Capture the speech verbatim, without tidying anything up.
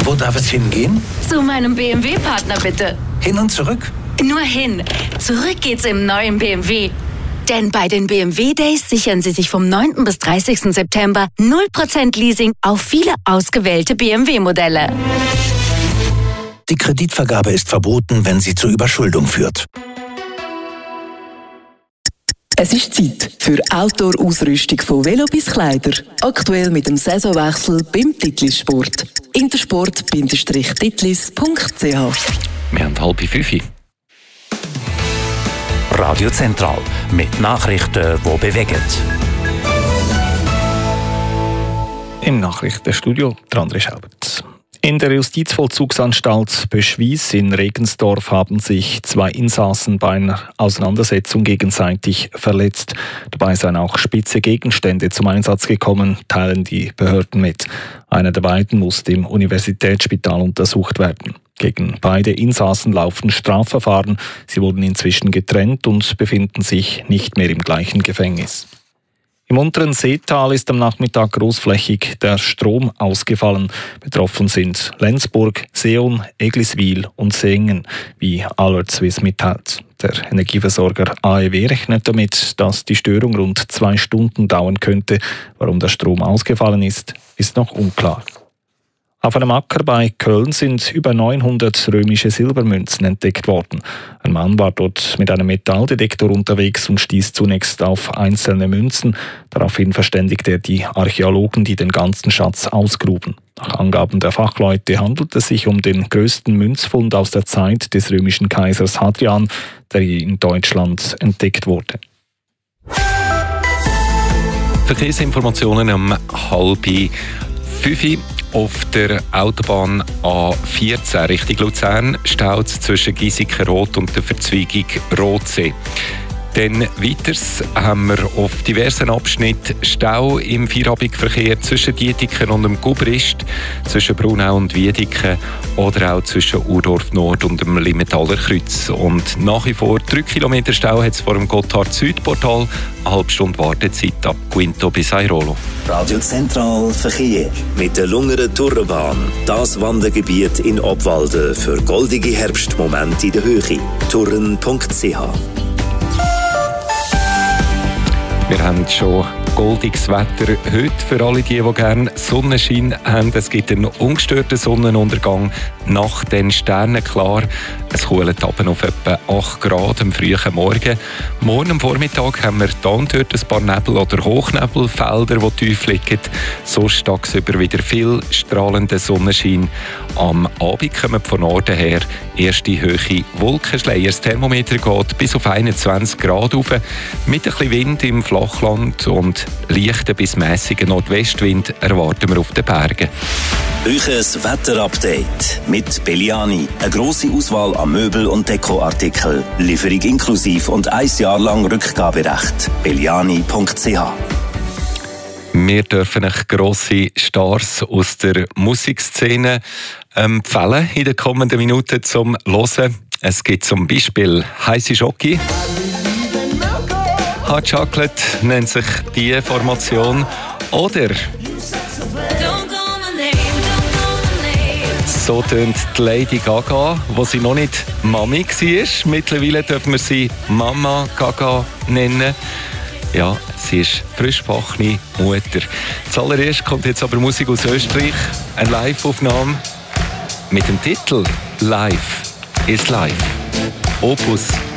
Wo darf es hingehen? Zu meinem B M W-Partner bitte. Hin und zurück? Nur hin. Zurück geht's im neuen B M W. Denn bei den B M W Days sichern Sie sich vom neunten bis dreißigsten September null Prozent Leasing auf viele ausgewählte B M W-Modelle. Die Kreditvergabe ist verboten, wenn sie zur Überschuldung führt. Es ist Zeit für Outdoor-Ausrüstung von Velo bis Kleider. Aktuell mit dem Saisonwechsel beim Titlis Sport. intersport Bindestrich titlis Punkt c h. Wir haben halb fünf. Radio Zentral mit Nachrichten, die bewegen. Im Nachrichtenstudio André Schaubert. In der Justizvollzugsanstalt Böschwies in Regensdorf haben sich zwei Insassen bei einer Auseinandersetzung gegenseitig verletzt. Dabei seien auch spitze Gegenstände zum Einsatz gekommen, teilen die Behörden mit. Einer der beiden musste im Universitätsspital untersucht werden. Gegen beide Insassen laufen Strafverfahren. Sie wurden inzwischen getrennt und befinden sich nicht mehr im gleichen Gefängnis. Im unteren Seetal ist am Nachmittag großflächig der Strom ausgefallen. Betroffen sind Lenzburg, Seeon, Egliswil und Seengen, wie Alert Swiss mitteilt. Der Energieversorger A E W rechnet damit, dass die Störung rund zwei Stunden dauern könnte. Warum der Strom ausgefallen ist, ist noch unklar. Auf einem Acker bei Köln sind über neunhundert römische Silbermünzen entdeckt worden. Ein Mann war dort mit einem Metalldetektor unterwegs und stieß zunächst auf einzelne Münzen. Daraufhin verständigte er die Archäologen, die den ganzen Schatz ausgruben. Nach Angaben der Fachleute handelt es sich um den größten Münzfund aus der Zeit des römischen Kaisers Hadrian, der in Deutschland entdeckt wurde. Verkehrsinformationen um halb fünf. Auf der Autobahn A vierzehn Richtung Luzern staut es zwischen Giesiken-Rot und der Verzweigung Rotsee. Dann weiters haben wir auf diversen Abschnitten Stau im Feierabendverkehr zwischen Dietiken und dem Gubrist, zwischen Brunau und Wiedeken oder auch zwischen Urdorf Nord und dem Limmetaler Kreuz. Und nach wie vor drei Kilometer Stau hat es vor dem Gotthard-Süd-Portal, eine halbe Stunde Wartezeit ab Quinto bis Airolo. Radio Zentral Verkehr mit der Lungeren Tourenbahn. Das Wandergebiet in Obwalden für goldige Herbstmomente in der Höhe. touren Punkt c h. Wir haben schon goldiges Wetter heute für alle, die, die gerne Sonnenschein haben. Es gibt einen ungestörten Sonnenuntergang nach den Sternen klar. Es kühlt ab auf etwa acht Grad am frühen Morgen. Morgen am Vormittag haben wir da und dort ein paar Nebel- oder Hochnebelfelder, die tief liegen. Sonst tagsüber wieder viel strahlender Sonnenschein. Am Abend kommen von Norden her erste hohe Wolkenschleier. Das Thermometer geht bis auf einundzwanzig Grad rauf. Mit ein bisschen Wind im Flachland und leichten bis mäßigen Nordwestwind erwarten wir auf den Bergen. Euches Wetterupdate mit Belliani. Eine grosse Auswahl an Möbel- und Dekoartikeln. Lieferung inklusiv und ein Jahr lang Rückgaberecht. belliani Punkt c h. Wir dürfen euch grosse Stars aus der Musikszene empfehlen in den kommenden Minuten zum Hören. Es gibt zum Beispiel Heisse Schocki. Hot Chocolate nennt sich die Formation. Oder so tönt die Lady Gaga, wo sie noch nicht Mami war. Mittlerweile dürfen wir sie Mama Gaga nennen. Ja, sie ist frischbackene Mutter. Zuallererst kommt jetzt aber Musik aus Österreich. Eine Live-Aufnahme mit dem Titel «Life is Life». Opus